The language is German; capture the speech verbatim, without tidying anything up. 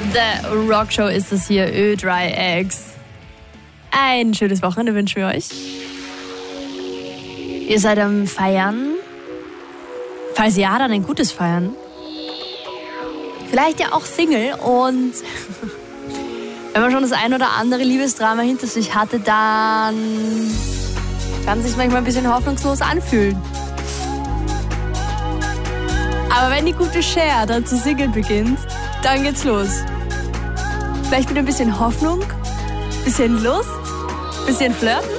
The Rock Show ist es hier, Ö drei X. Ein schönes Wochenende wünschen wir euch. Ihr seid am Feiern. Falls ja, dann ein gutes Feiern. Vielleicht ja auch Single. Und wenn man schon das ein oder andere Liebesdrama hinter sich hatte, dann kann es sich manchmal ein bisschen hoffnungslos anfühlen. Aber wenn die gute Cher dann zu singen beginnt, dann geht's los. Vielleicht mit ein bisschen Hoffnung, bisschen Lust, bisschen Flirten.